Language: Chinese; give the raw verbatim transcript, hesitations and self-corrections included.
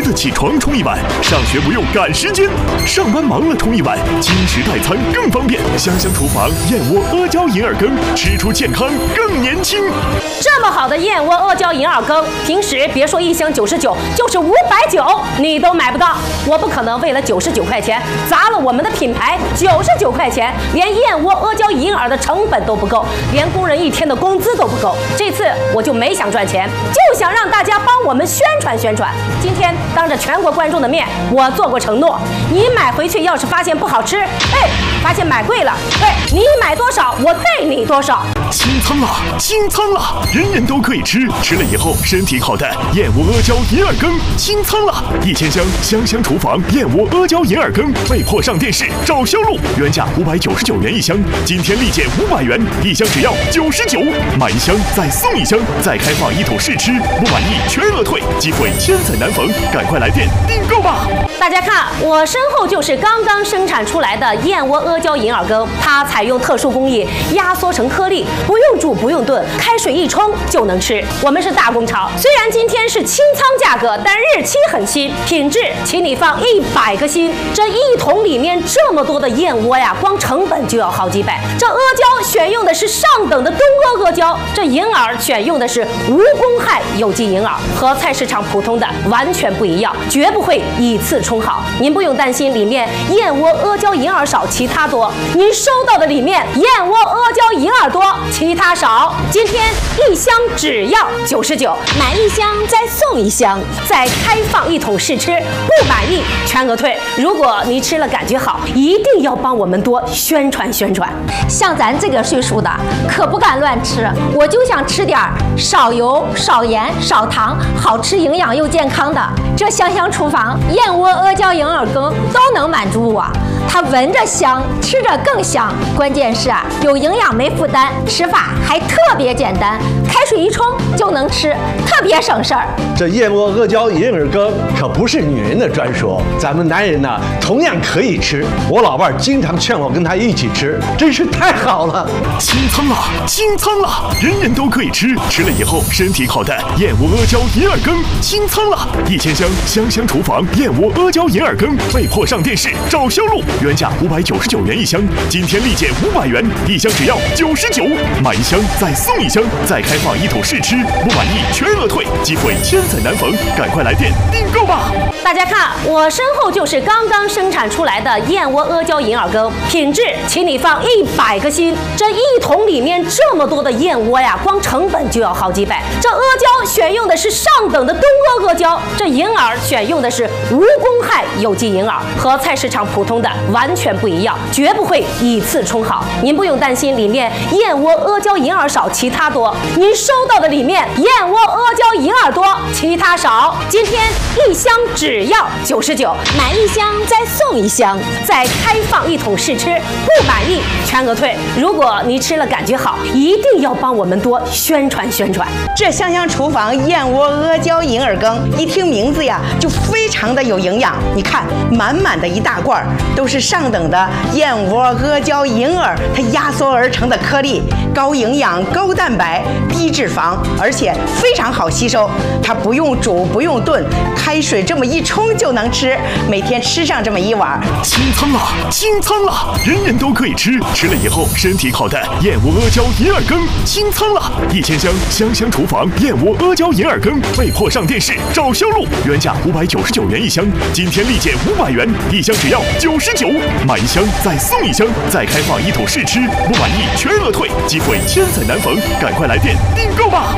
的起床冲一碗，上学不用赶时间，上班忙了冲一碗，轻食代餐更方便。香香厨房燕窝阿胶银耳羹，吃出健康更年轻。 这么好的燕窝阿胶银耳羹，平时别说一箱九十九，就是五百九你都买不到。我不可能为了九十九块钱砸了我们的品牌。九十九块钱，连燕窝阿胶银耳的成本都不够，连工人一天的工资都不够。这次我就没想赚钱，就想让大家帮我们宣传宣传。今天当着全国观众的面，我做过承诺，你买回去要是发现不好吃，哎，发现买贵了，哎，你买多少我退你多少。 清仓了，清仓了，人人都可以吃，吃了以后身体好的燕窝阿胶银耳羹清仓了，一千箱香香厨房燕窝阿胶银耳羹被迫上电视找销路，原价五百九十九元一箱，今天立减五百元，一箱只要九十九，买一箱再送一箱，再开放一桶试吃，不满意全额退，机会千载难逢，赶快来电订购吧！ 大家看，我身后就是刚刚生产出来的燕窝阿胶银耳羹，它采用特殊工艺压缩成颗粒，不用煮不用炖，开水一冲就能吃。我们是大工厂，虽然今天是清仓价格，但日期很新，品质请你放一百个心。这一桶里面这么多的燕窝呀，光成本就要好几百。这阿胶选用的是上等的东阿阿胶，这银耳选用的是无公害有机银耳，和菜市场普通的完全不一样，绝不会以次充好。您不用担心里面燕窝阿胶银耳少，其他多。您收到的里面燕窝阿胶银耳多，其他少。今天一箱只要九十九，买一箱再送一箱，再开放一桶试吃，不满意全额退。如果你吃了感觉好，一定要帮我们多宣传宣传。 像咱这个岁数的，可不敢乱吃，我就想吃点少油、少盐、少糖，好吃、营养又健康的。这香香厨房燕窝阿胶银耳羹都能满足我。它闻着香，吃着更香，关键是啊，有营养没负担，吃法还特别简单，开水一冲就能吃，特别省事儿。 这燕窝阿胶银耳羹可不是女人的专属，咱们男人呢同样可以吃。我老伴儿经常劝我跟他一起吃，真是太好了。 清仓了，清仓了，人人都可以吃，吃了以后身体好的燕窝阿胶银耳羹清仓了，一千箱香香厨房燕窝阿胶银耳羹被迫上电视找销路，原价五百九十九元一箱，今天立减五百元，一箱只要九十九，买一箱再送一箱，再开放一桶试吃，不满意全额退，机会千载难逢，赶快来电订购吧！ 大家看，我身后就是刚刚生产出来的燕窝阿胶银耳羹，品质请你放一百个心。这一桶里面这么多的燕窝呀，光成本就要好几百。这阿胶选用的是上等的东阿阿胶，这银耳选用的是无公害有机银耳，和菜市场普通的完全不一样，绝不会以次充好。您不用担心里面燕窝阿胶银耳少，其他多。您收到的里面燕窝阿胶银耳多，其他少。今天一箱只要九十九，买一箱再送一箱，再开放一桶试吃，不满意全额退。如果你吃了感觉好，一定要帮我们多宣传宣传。 这香香厨房燕窝阿胶银耳羹，一听名字呀就非常的有营养。你看，满满的一大罐都是上等的燕窝阿胶银耳，它压缩而成的颗粒，高营养、高蛋白、低脂肪，而且非常好吸收。它不用煮不用炖，开水这么一冲就能吃，每天吃上这么一碗。 清仓了，清仓了，人人都可以吃，吃了以后身体好的燕窝阿胶银耳羹清仓了，一千箱香香厨房燕窝阿胶银耳羹被迫上电视找销路，原价五百九十九元一箱，今天立减五百元，一箱只要九十九，买一箱再送一箱，再开放一桶试吃，不满意全额退，机会千载难逢，赶快来电订购吧！